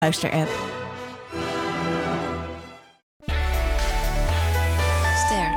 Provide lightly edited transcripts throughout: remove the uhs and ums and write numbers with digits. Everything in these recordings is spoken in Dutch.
luisterapp. Ster.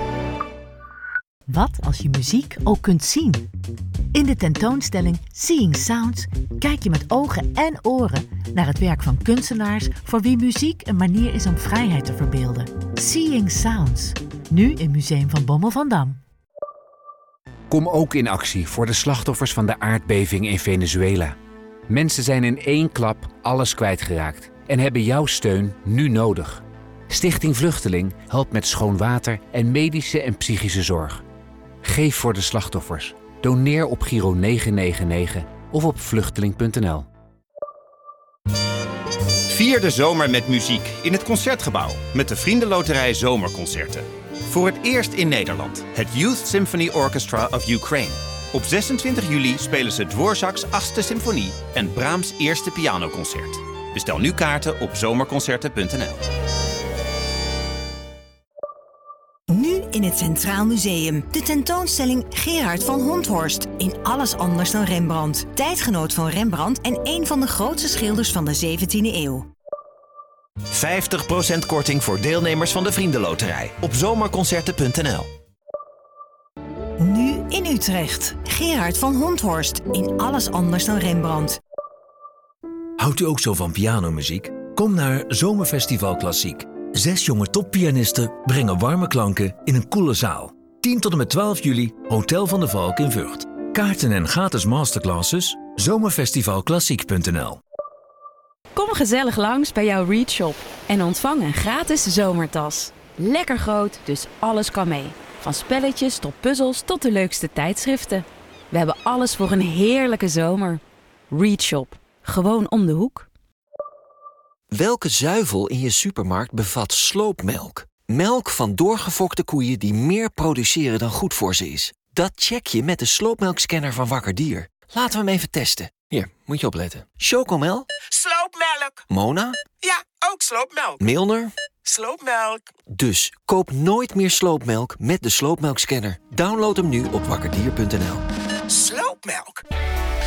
Wat als je muziek ook kunt zien? In de tentoonstelling Seeing Sounds kijk je met ogen en oren naar het werk van kunstenaars voor wie muziek een manier is om vrijheid te verbeelden. Seeing Sounds, nu in Museum van Bommel van Dam. Kom ook in actie voor de slachtoffers van de aardbeving in Venezuela. Mensen zijn in één klap alles kwijtgeraakt en hebben jouw steun nu nodig. Stichting Vluchteling helpt met schoon water en medische en psychische zorg. Geef voor de slachtoffers. Doneer op Giro 999 of op vluchteling.nl. Vier de zomer met muziek in het Concertgebouw met de Vriendenloterij Zomerconcerten. Voor het eerst in Nederland, het Youth Symphony Orchestra of Ukraine. Op 26 juli spelen ze Dvorak's 8e symfonie en Brahms' eerste pianoconcert. Bestel nu kaarten op zomerconcerten.nl. Nu in het Centraal Museum. De tentoonstelling Gerard van Honthorst. In alles anders dan Rembrandt. Tijdgenoot van Rembrandt en een van de grootste schilders van de 17e eeuw. 50% korting voor deelnemers van de Vriendenloterij op zomerconcerten.nl. Nu in Utrecht. Gerard van Honthorst. In alles anders dan Rembrandt. Houdt u ook zo van pianomuziek? Kom naar Zomerfestival Klassiek. 6 jonge toppianisten brengen warme klanken in een koele zaal. 10 tot en met 12 juli, Hotel van de Valk in Vught. Kaarten en gratis masterclasses, zomerfestivalklassiek.nl. Kom gezellig langs bij jouw Read Shop en ontvang een gratis zomertas. Lekker groot, dus alles kan mee. Van spelletjes tot puzzels tot de leukste tijdschriften. We hebben alles voor een heerlijke zomer. Read Shop. Gewoon om de hoek. Welke zuivel in je supermarkt bevat sloopmelk? Melk van doorgefokte koeien die meer produceren dan goed voor ze is. Dat check je met de sloopmelkscanner van Wakker Dier. Laten we hem even testen. Hier, moet je opletten. Chocomel? Sloopmelk. Mona? Ja, ook sloopmelk. Milner? Sloopmelk. Dus koop nooit meer sloopmelk met de sloopmelkscanner. Download hem nu op wakkerdier.nl. Sloopmelk.